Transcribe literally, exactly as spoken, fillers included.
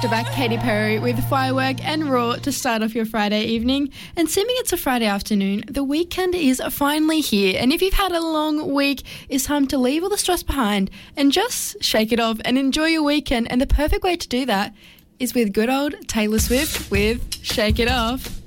to back Katy Perry with Firework and Raw to start off your Friday evening. And seeming it's a Friday afternoon, the weekend is finally here. And if you've had a long week, it's time to leave all the stress behind and just shake it off and enjoy your weekend. And the perfect way to do that is with good old Taylor Swift with Shake It Off.